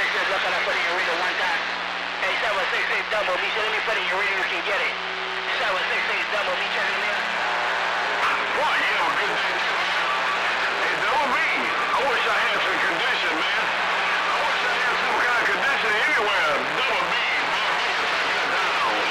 just look at I put in your reader one time. Hey, 766 double, be sure let me put in your reader, you can get it. 766 double, be checking me out.